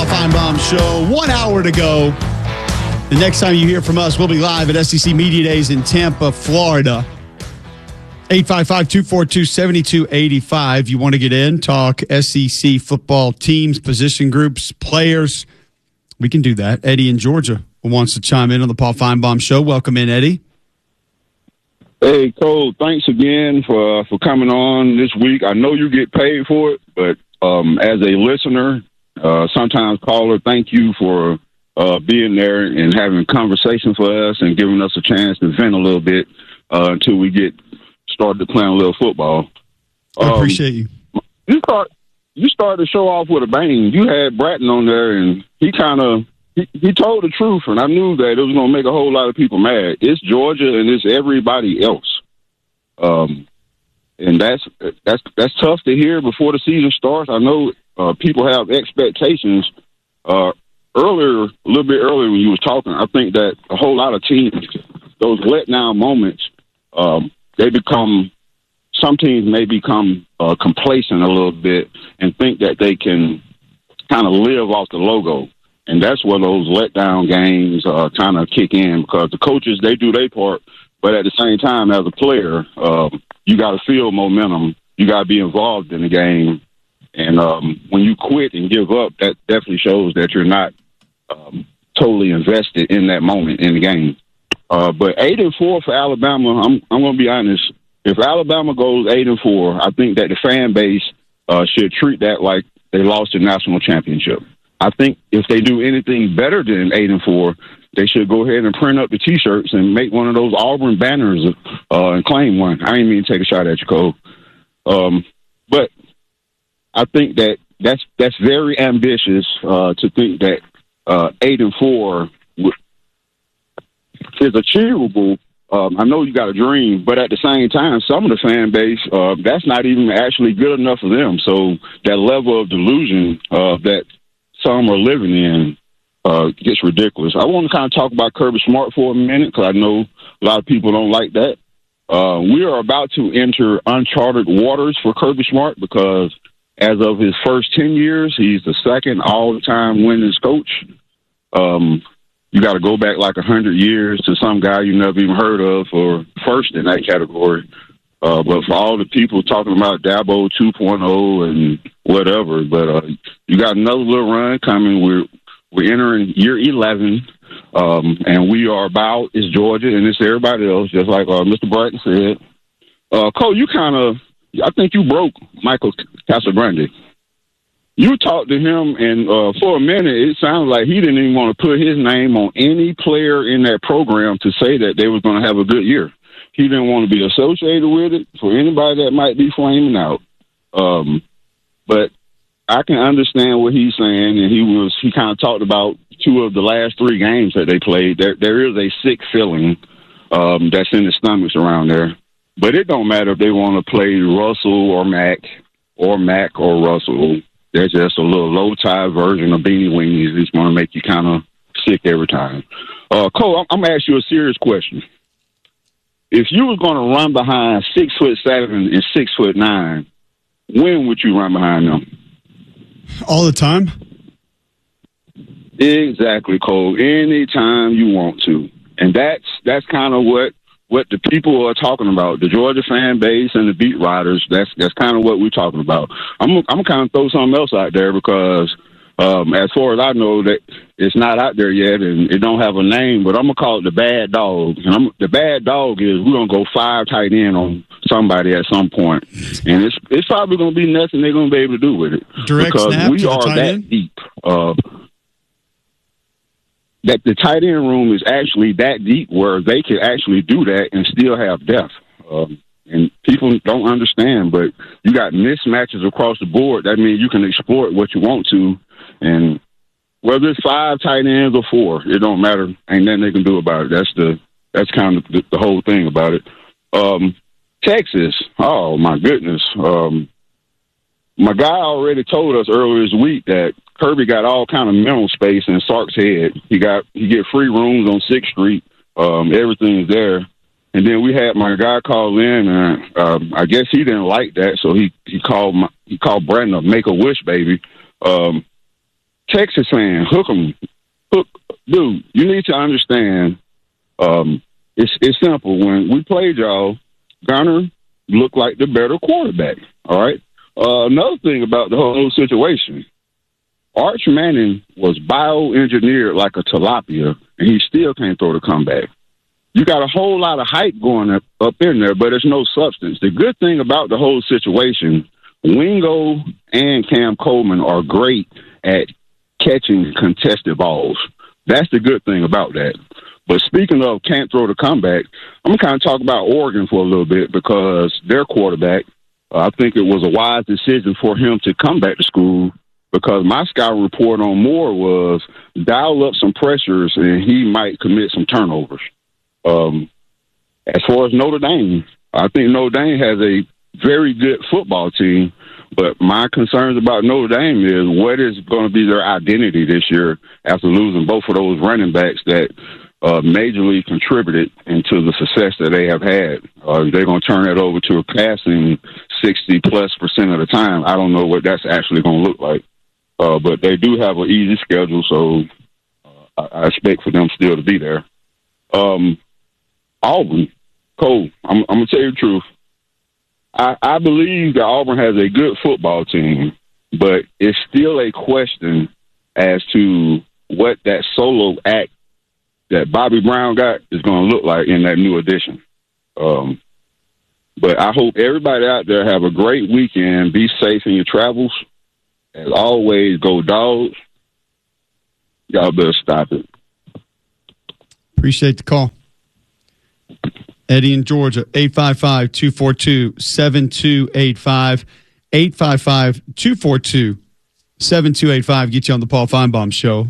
Feinbaum Show. 1 hour to go. The next time you hear from us, we'll be live at SEC Media Days in Tampa, Florida. 855-242-7285. You want to get in, talk SEC football teams, position groups, players. We can do that. Eddie in Georgia wants to chime in on the Paul Feinbaum Show. Welcome in, Eddie. Hey, Cole, thanks again for coming on this week. I know you get paid for it, but as a listener, sometimes caller, thank you for being there and having conversation for us and giving us a chance to vent a little bit until we get started playing a little football. I appreciate you. You started the show off with a bang. You had Bratton on there, and he told the truth, and I knew that it was going to make a whole lot of people mad. It's Georgia, and it's everybody else. And that's tough to hear before the season starts. I know people have expectations. A little bit earlier when you was talking, I think that a whole lot of teams, those letdown moments, some teams may become complacent a little bit and think that they can kind of live off the logo. And that's where those letdown games kind of kick in, because the coaches, they do their part. But at the same time, as a player, you got to feel momentum. You got to be involved in the game. And when you quit and give up, that definitely shows that you're not totally invested in that moment in the game. But 8-4 for Alabama, I'm going to be honest. If Alabama goes 8-4, I think that the fan base should treat that like they lost the national championship. I think if they do anything better than 8-4, they should go ahead and print up the T-shirts and make one of those Auburn banners and claim one. I didn't mean to take a shot at you, Cole. But I think that's very ambitious to think that 8-4 is achievable. I know you got a dream, but at the same time, some of the fan base, that's not even actually good enough for them. So that level of delusion that some are living in gets ridiculous. I want to kind of talk about Kirby Smart for a minute, because I know a lot of people don't like that. We are about to enter uncharted waters for Kirby Smart, because as of his first 10 years, he's the second all-time winningest coach. You got to go back like 100 years to some guy you never even heard of for first in that category. But for all the people talking about Dabo 2.0 and whatever, but you got another little run coming. We're entering year 11, and we are about, it's Georgia and it's everybody else, just like Mr. Bratton said. Cole, I think you broke Michael Casagrande. You talked to him, and for a minute, it sounded like he didn't even want to put his name on any player in that program to say that they were going to have a good year. He didn't want to be associated with it for anybody that might be flaming out. But I can understand what he's saying, and he kind of talked about 2 of the last 3 games that they played. There is a sick feeling that's in the stomachs around there. But it don't matter if they want to play Russell or Mac or Russell. There's just a little low-tide version of Beanie Weenies. It's going to make you kind of sick every time. Cole, I'm going to ask you a serious question. If you was going to run behind 6'7" and 6'9", when would you run behind them? All the time? Exactly, Cole. Anytime you want to. And that's kind of what the people are talking about, the Georgia fan base and the beat writers. That's kind of what we're talking about. I'm kind of throw something else out there, because as far as I know, that it's not out there yet and it don't have a name, but I'm going to call it the bad dog. And the bad dog is we're going to go 5 tight end on somebody at some point. And it's probably going to be nothing they're going to be able to do with it. Direct because snap we are that end? Deep. That the tight end room is actually that deep where they can actually do that and still have depth. And people don't understand, but you got mismatches across the board. That means you can exploit what you want to. And whether it's 5 tight ends or 4, it don't matter. Ain't nothing they can do about it. That's kind of the whole thing about it. Texas, oh my goodness. My guy already told us earlier this week that Kirby got all kind of mental space in Sark's head. He get free rooms on 6th Street. Everything's there. And then we had my guy call in, and I guess he didn't like that, so he called Bratton a Make-A-Wish baby. Texas fan, dude, you need to understand. It's simple. When we played y'all, Gunner looked like the better quarterback. All right. Another thing about the whole situation, Arch Manning was bioengineered like a tilapia, and he still can't throw the comeback. You got a whole lot of hype going up in there, but there's no substance. The good thing about the whole situation, Wingo and Cam Coleman are great at catching contested balls. That's the good thing about that. But speaking of can't throw the comeback, I'm going to kind of talk about Oregon for a little bit because their quarterback, I think it was a wise decision for him to come back to school because my scouting report on Moore was dial up some pressures and he might commit some turnovers. As far as Notre Dame, I think Notre Dame has a very good football team, but my concerns about Notre Dame is what is going to be their identity this year after losing both of those running backs that majorly contributed into the success that they have had. They're going to turn that over to a passing 60+% of the time. I don't know what that's actually going to look like. But they do have an easy schedule, so I expect for them still to be there. Auburn, Cole, I'm going to tell you the truth. I believe that Auburn has a good football team, but it's still a question as to what that solo act that Bobby Brown got is going to look like in that new edition. But I hope everybody out there have a great weekend. Be safe in your travels. As always, go Dogs. Y'all better stop it. Appreciate the call. Eddie in Georgia, 855-242-7285. 855-242-7285. Get you on the Paul Feinbaum Show.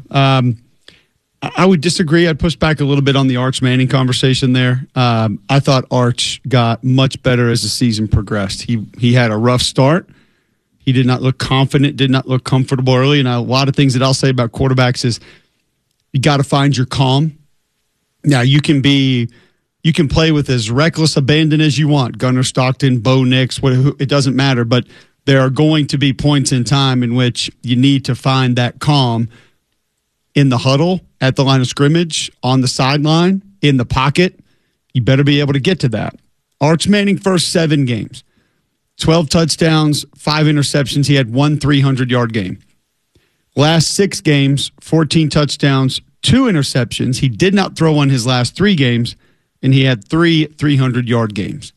I would disagree. I'd push back a little bit on the Arch Manning conversation there. I thought Arch got much better as the season progressed. He had a rough start. He did not look confident, did not look comfortable early. And a lot of things that I'll say about quarterbacks is you got to find your calm. Now, you can play with as reckless abandon as you want. Gunnar Stockton, Bo Nix, it doesn't matter. But there are going to be points in time in which you need to find that calm in the huddle, at the line of scrimmage, on the sideline, in the pocket. You better be able to get to that. Arch Manning, first 7 games, 12 touchdowns, 5 interceptions. He had 1 300-yard game. Last 6 games, 14 touchdowns, 2 interceptions. He did not throw on his last 3 games, and he had 3 300-yard games.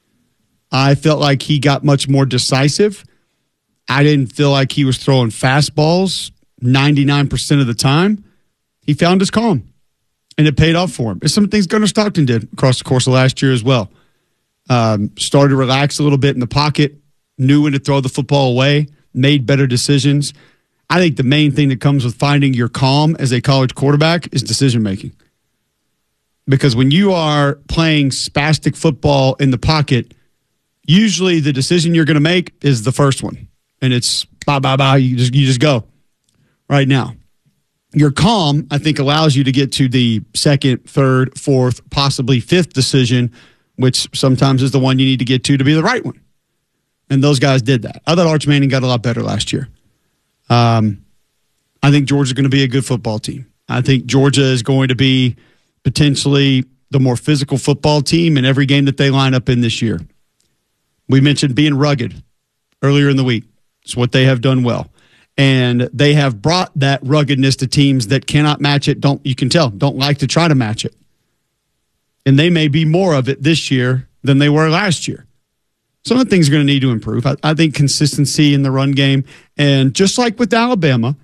I felt like he got much more decisive. I didn't feel like he was throwing fastballs 99% of the time. He found his calm, and it paid off for him. It's some things Gunnar Stockton did across the course of last year as well. Started to relax a little bit in the pocket, knew when to throw the football away, made better decisions. I think the main thing that comes with finding your calm as a college quarterback is decision-making. Because when you are playing spastic football in the pocket, usually the decision you're going to make is the first one. And it's bye, you just go right now. Your calm, I think, allows you to get to the second, third, fourth, possibly fifth decision, which sometimes is the one you need to get to be the right one. And those guys did that. I thought Arch Manning got a lot better last year. I think Georgia's going to be a good football team. I think Georgia is going to be potentially the more physical football team in every game that they line up in this year. We mentioned being rugged earlier in the week. It's what they have done well. And they have brought that ruggedness to teams that cannot match it. Don't like to try to match it. And they may be more of it this year than they were last year. Some of the things are going to need to improve. I think consistency in the run game. And just like with Alabama,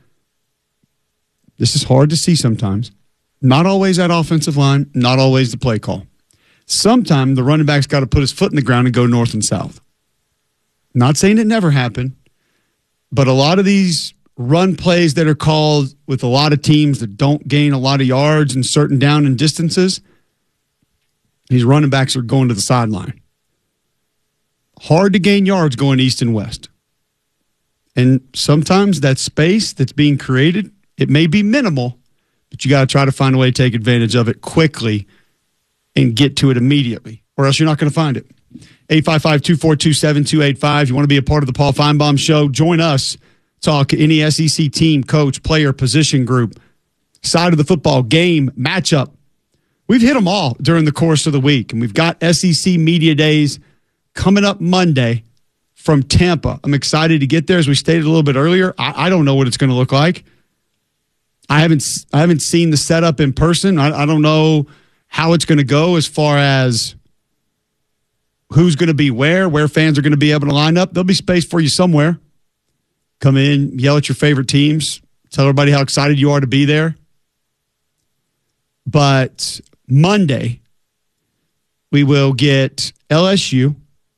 this is hard to see sometimes. Not always that offensive line, not always the play call. Sometimes the running back's got to put his foot in the ground and go north and south. Not saying it never happened, but a lot of these run plays that are called with a lot of teams that don't gain a lot of yards and certain down and distances, these running backs are going to the sideline. Hard to gain yards going east and west. And sometimes that space that's being created, it may be minimal, but you got to try to find a way to take advantage of it quickly and get to it immediately, or else you're not going to find it. 855-242-7285. You want to be a part of the Paul Feinbaum Show? Join us. talk any SEC team, coach, player, position group, side of the football, game, matchup. We've hit them all during the course of the week, and we've got SEC Media Days coming up Monday from Tampa. I'm excited to get there. As we stated a little bit earlier, I don't know what it's going to look like. I haven't seen the setup in person. I don't know how it's going to go as far as who's going to be where fans are going to be able to line up. There'll be space for you somewhere. Come in, yell at your favorite teams, tell everybody how excited you are to be there. But Monday, we will get LSU,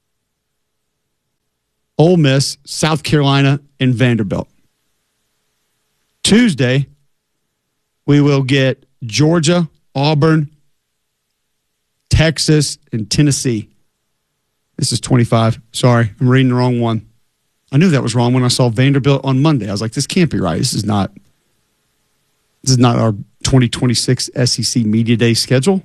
Ole Miss, South Carolina, and Vanderbilt. Tuesday, we will get Georgia, Auburn, Texas, and Tennessee. This is 25. Sorry, I'm reading the wrong one. I knew that was wrong when I saw Vanderbilt on Monday. I was like, this can't be right. This is not our 2026 SEC Media Day schedule.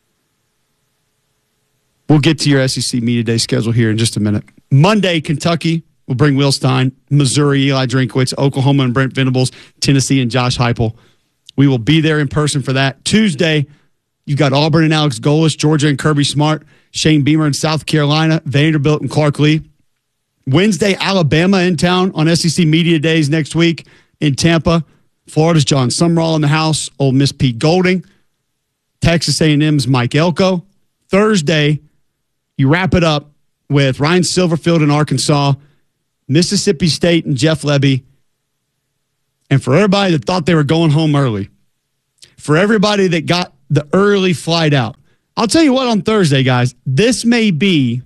We'll get to your SEC Media Day schedule here in just a minute. Monday, Kentucky will bring Will Stein, Missouri, Eli Drinkwitz, Oklahoma and Brent Venables, Tennessee and Josh Heupel. We will be there in person for that. Tuesday, you've got Auburn and Alex Golesh, Georgia and Kirby Smart, Shane Beamer in South Carolina, Vanderbilt and Clark Lee. Wednesday, Alabama in town on SEC Media Days next week in Tampa. Florida's John Sumrall in the house, Ole Miss Pete Golding, Texas A&M's Mike Elko. Thursday, you wrap it up with Ryan Silverfield in Arkansas, Mississippi State and Jeff Lebby. And for everybody that thought they were going home early, for everybody that got the early flight out, I'll tell you what on Thursday, guys, this may be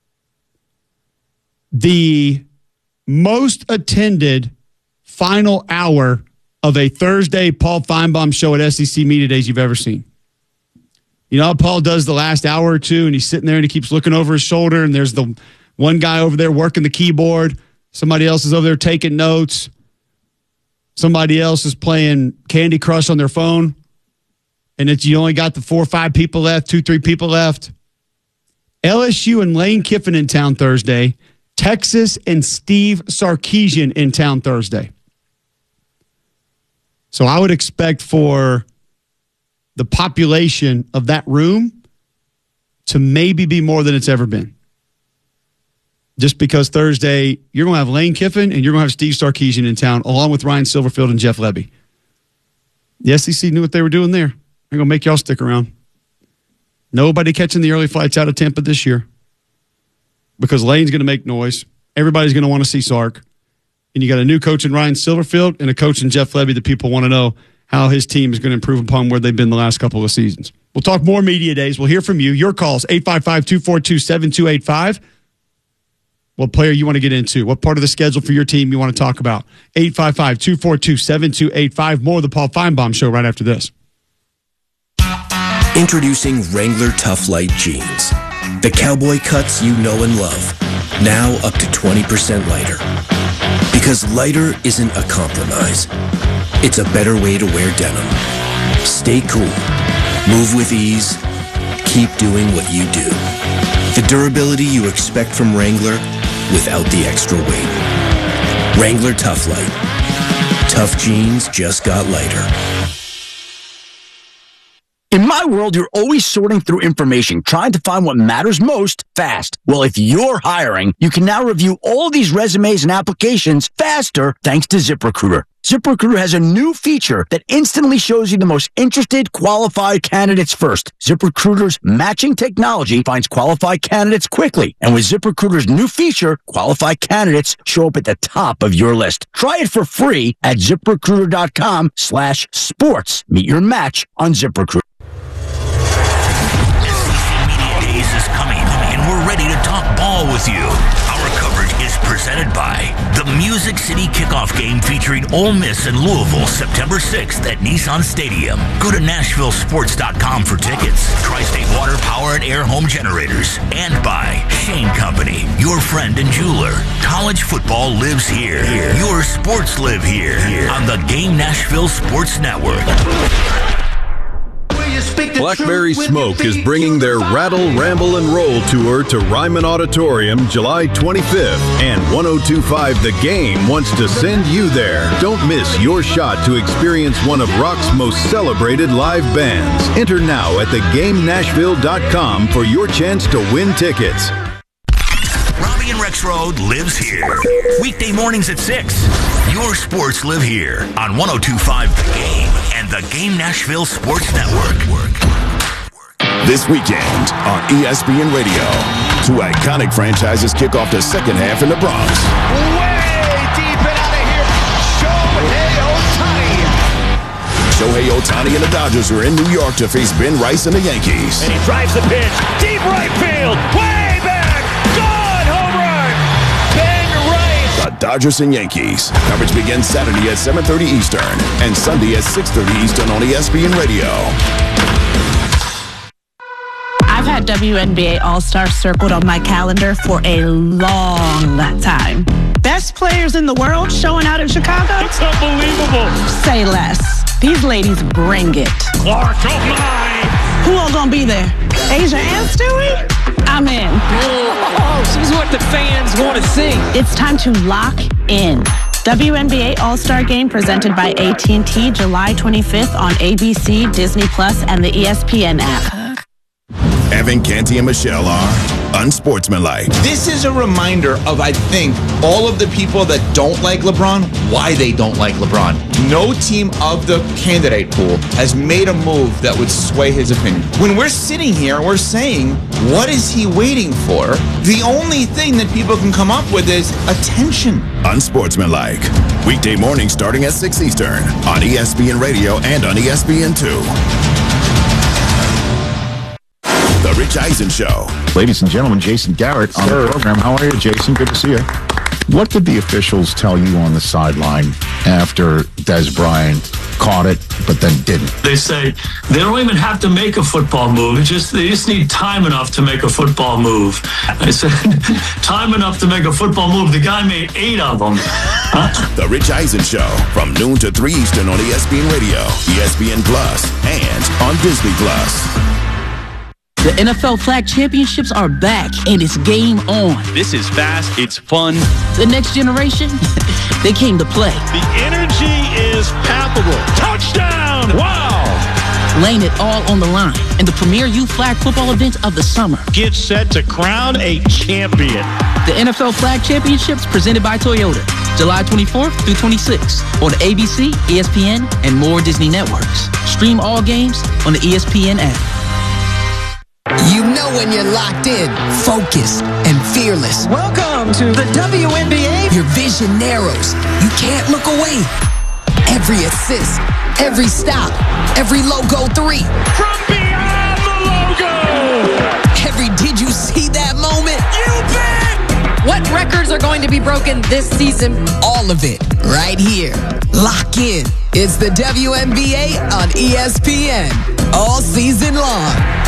the most attended final hour of a Thursday Paul Feinbaum show at SEC Media Days you've ever seen. You know how Paul does the last hour or two, and he's sitting there and he keeps looking over his shoulder, and there's the one guy over there working the keyboard. Somebody else is over there taking notes. Somebody else is playing Candy Crush on their phone. And it's you only got the 4 or 5 people left, 2, 3 people left. LSU and Lane Kiffin in town Thursday. Texas and Steve Sarkisian in town Thursday. So I would expect for the population of that room to maybe be more than it's ever been. Just because Thursday, you're going to have Lane Kiffin and you're going to have Steve Sarkisian in town, along with Ryan Silverfield and Jeff Lebby. The SEC knew what they were doing there. They're going to make y'all stick around. Nobody catching the early flights out of Tampa this year because Lane's going to make noise. Everybody's going to want to see Sark. And you got a new coach in Ryan Silverfield and a coach in Jeff Lebby that people want to know how his team is going to improve upon where they've been the last couple of seasons. We'll talk more media days. We'll hear from you. Your calls, 855-242-7285. What player you want to get into? What part of the schedule for your team you want to talk about? 855-242-7285. More of the Paul Feinbaum Show right after this. Introducing Wrangler Tough Light Jeans. The cowboy cuts you know and love. Now up to 20% lighter. Because lighter isn't a compromise. It's a better way to wear denim. Stay cool. Move with ease. Keep doing what you do. The durability you expect from Wrangler without the extra weight. Wrangler Tough Light. Tough jeans just got lighter. In my world, you're always sorting through information, trying to find what matters most fast. Well, if you're hiring, you can now review all these resumes and applications faster thanks to ZipRecruiter. ZipRecruiter has a new feature that instantly shows you the most interested, qualified candidates first. ZipRecruiter's matching technology finds qualified candidates quickly. And with ZipRecruiter's new feature, qualified candidates show up at the top of your list. Try it for free at ZipRecruiter.com/sports. Meet your match on ZipRecruiter. Is coming, and we're ready to talk ball with you. Our coverage is presented by the Music City Kickoff Game featuring Ole Miss and Louisville September 6th at Nissan Stadium. Go to NashvilleSports.com for tickets. Tri-State Water Power and Air Home Generators. And by Shane Company, your friend and jeweler. College football lives here. Your sports live here. On the Game Nashville Sports Network. Will you Blackberry Smoke is bringing their Rattle, Ramble, and Roll tour to Ryman Auditorium July 25th, and 102.5 The Game wants to send you there. Don't miss your shot to experience one of rock's most celebrated live bands. Enter now at thegamenashville.com for your chance to win tickets. Robbie and Rex Road lives here. Weekday mornings at 6. Your sports live here on 102.5 The Game and the Game Nashville Sports Network. This weekend on ESPN Radio, two iconic franchises kick off the second half in the Bronx. Way deep and out of here, Shohei Ohtani and the Dodgers are in New York to face Ben Rice and the Yankees. And he drives the pitch, deep right field, way back, gone, home run, Ben Rice. The Dodgers and Yankees. Coverage begins Saturday at 7:30 Eastern and Sunday at 6:30 Eastern on ESPN Radio. I've had WNBA All-Star circled on my calendar for a long time. Best players in the world showing out in Chicago? It's unbelievable. Say less. These ladies bring it. Clark, oh my. Who all gonna be there? Asia and Stewie? I'm in. Oh, she's what the fans want to see. It's time to lock in. WNBA All-Star Game presented by AT&T July 25th on ABC, Disney Plus, and the ESPN app. Evan, Canty, and Michelle are unsportsmanlike. This is a reminder of, I think, all of the people that don't like LeBron, why they don't like LeBron. No team of the candidate pool has made a move that would sway his opinion. When we're sitting here and we're saying, what is he waiting for? The only thing that people can come up with is attention. Unsportsmanlike. Weekday mornings starting at 6 Eastern on ESPN Radio and on ESPN2. The Rich Eisen Show. Ladies and gentlemen, Jason Garrett on the program. How are you, Jason? Good to see you. What did the officials tell you on the sideline after Des Bryant caught it, but then didn't? They say they don't even have to make a football move. They just need time enough to make a football move. I said, time enough to make a football move. The guy made 8 of them. Huh? The Rich Eisen Show from noon to 3 Eastern on ESPN Radio, ESPN Plus, and on Disney Plus. The NFL Flag Championships are back, and it's game on. This is fast. It's fun. The next generation, they came to play. The energy is palpable. Touchdown! Wow! Laying it all on the line in the premier youth flag football event of the summer. Get set to crown a champion. The NFL Flag Championships presented by Toyota, July 24th through 26th on ABC, ESPN, and more Disney networks. Stream all games on the ESPN app. You know when you're locked in, focused, and fearless. Welcome to the WNBA. Your vision narrows. You can't look away. Every assist, every stop, every logo 3. From beyond the logo. Every did you see that moment? You bet. What records are going to be broken this season? All of it right here. Lock in. It's the WNBA on ESPN all season long.